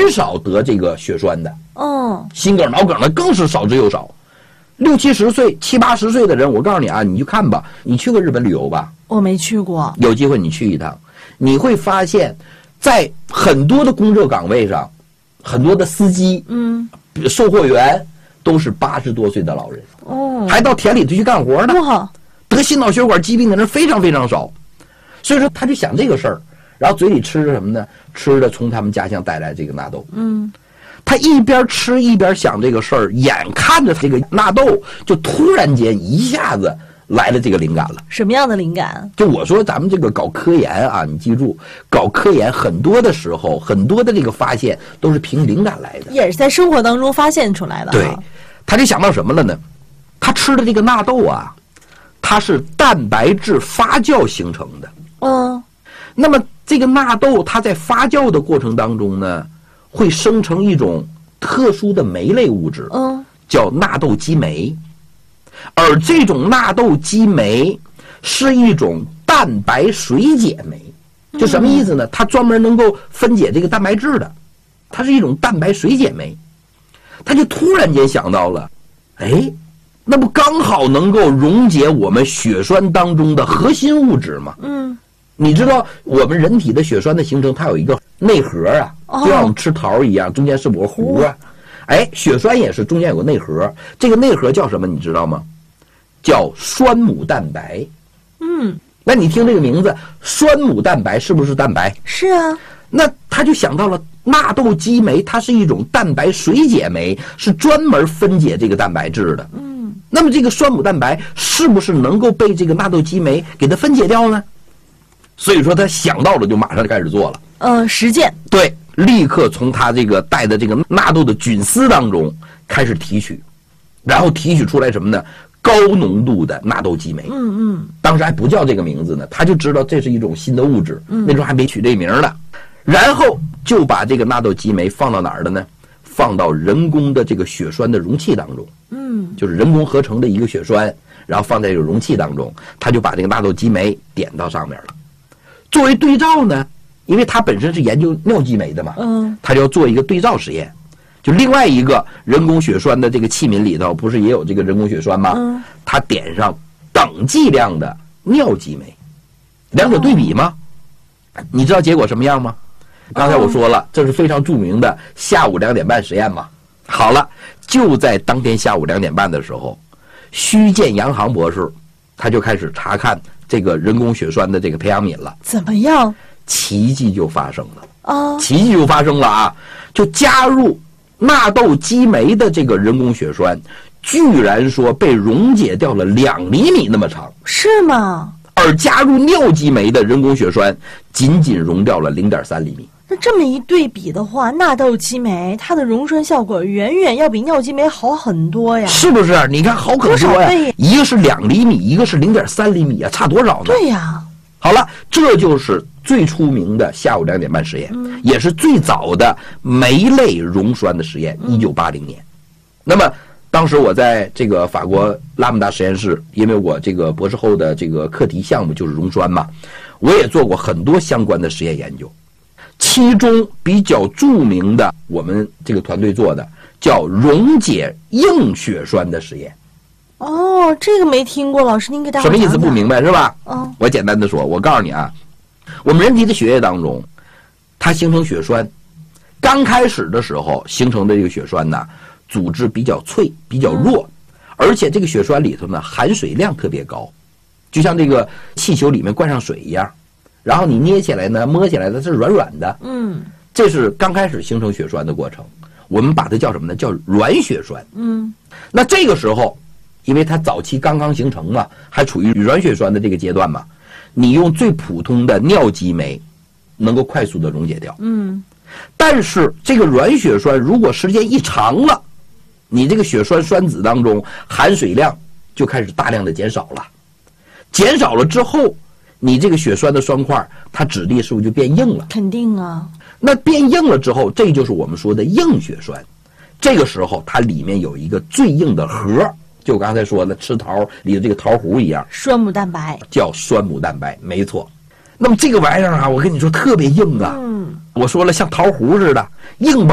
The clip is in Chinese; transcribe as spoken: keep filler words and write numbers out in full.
很少得这个血栓的。 哦， 心梗、脑梗的更是少之又少。六七十岁、七八十岁的人，我告诉你啊，你去看吧，你去过日本旅游吧？ 我没去过。 有机会你去一趟，你会发现，在很多的工作岗位上，很多的司机、 嗯， 售货员都是八十多岁的老人， 哦， 还到田里头去干活呢。 哇， 得心脑血管疾病的人非常非常少，所以说他就想这个事儿，然后嘴里吃什么呢？吃的从他们家乡带来这个纳豆。 嗯。 他一边吃一边想这个事儿，眼看着这个纳豆就突然间一下子来了这个灵感了。 什么样的灵感？ 就我说咱们这个搞科研啊，你记住，搞科研很多的时候，很多的这个发现都是凭灵感来的， 也是在生活当中发现出来的。 对，他就想到什么了呢？他吃的这个纳豆啊，它是蛋白质发酵形成的。 嗯， 那么这个纳豆它在发酵的过程当中呢，会生成一种特殊的酶类物质， 嗯， 叫纳豆激酶。而这种纳豆激酶是一种蛋白水解酶，就什么意思呢？它专门能够分解这个蛋白质的，它是一种蛋白水解酶。他就突然间想到了，哎，那不刚好能够溶解我们血栓当中的核心物质吗？ 嗯， 你知道我们人体的血栓的形成，它有一个内核啊，就像我们吃桃一样，中间是不是核啊？哎，血栓也是中间有个内核，这个内核叫什么？你知道吗？叫栓母蛋白。 嗯， 那你听这个名字，栓母蛋白是不是蛋白？ 是啊。 那他就想到了纳豆激酶，它是一种蛋白水解酶，是专门分解这个蛋白质的。 嗯， 那么这个栓母蛋白是不是能够被这个纳豆激酶给它分解掉呢？所以说他想到了，就马上就开始做了。 呃，实践。 对，立刻从他这个带的这个纳豆的菌丝当中开始提取，然后提取出来什么呢？高浓度的纳豆激酶。 嗯嗯， 当时还不叫这个名字呢，他就知道这是一种新的物质， 嗯、 那时候还没取这名呢。然后就把这个纳豆激酶放到哪儿了呢？放到人工的这个血栓的容器当中。 嗯， 就是人工合成的一个血栓，然后放在这个容器当中，他就把这个纳豆激酶点到上面了。作为对照呢，因为他本身是研究尿激酶的嘛， 嗯， 他就要做一个对照实验。就另外一个人工血栓的这个器皿里头，不是也有这个人工血栓吗？ 嗯， 他点上等剂量的尿激酶，两者对比吗？哦、你知道结果什么样吗？刚才我说了，这是非常著名的下午两点半实验嘛。好了，就在当天下午两点半的时候，须见洋行博士他就开始查看这个人工血栓的这个培养皿了。 怎么样？ 奇迹就发生了啊！ 奇迹就发生了啊！就加入纳豆激酶的这个人工血栓，居然说被溶解掉了两厘米那么长。 是吗？ 而加入尿激酶的人工血栓，仅仅溶掉了零点三厘米。 那这么一对比的话，纳豆激酶它的溶栓效果远远要比尿激酶好很多呀， 是不是？你看好可多呀，一个是两厘米，一个是零点三厘米啊，差多少呢？ 对呀。 好了，这就是最出名的下午两点半实验， 嗯、 也是最早的酶类溶栓的实验，一九八零年。那么当时我在这个法国拉姆达实验室，因为我这个博士后的这个课题项目就是溶栓嘛，我也做过很多相关的实验研究。其中比较著名的，我们这个团队做的叫溶解硬血栓的实验。 哦，这个没听过，老师您给大家什么意思？不明白是吧？ 哦， 我简单的说，我告诉你啊，我们人体的血液当中，它形成血栓，刚开始的时候形成的这个血栓呢，组织比较脆，比较弱，而且这个血栓里头呢含水量特别高，就像这个气球里面灌上水一样。然后你捏起来呢，摸起来的是软软的， 嗯， 这是刚开始形成血栓的过程，我们把它叫什么呢？叫软血栓。 嗯， 那这个时候，因为它早期刚刚形成嘛，还处于软血栓的这个阶段嘛，你用最普通的尿激酶能够快速的溶解掉。 嗯， 但是这个软血栓如果时间一长了，你这个血栓栓子当中含水量就开始大量的减少了，减少了之后，你这个血栓的栓块它质地是不是就变硬了？ 肯定啊。 那变硬了之后，这就是我们说的硬血栓。这个时候它里面有一个最硬的核，就我刚才说的吃桃里的这个桃核一样， 栓母蛋白， 叫栓母蛋白，没错。那么这个玩意儿啊，我跟你说特别硬啊。 嗯， 我说了像桃核似的硬